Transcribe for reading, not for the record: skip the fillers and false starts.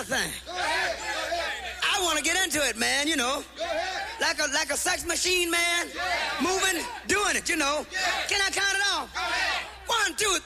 thing. I want to get into it, man, you know. Like a sex machine, man. Moving, doing it, you know. Can I count it off? 1, 2,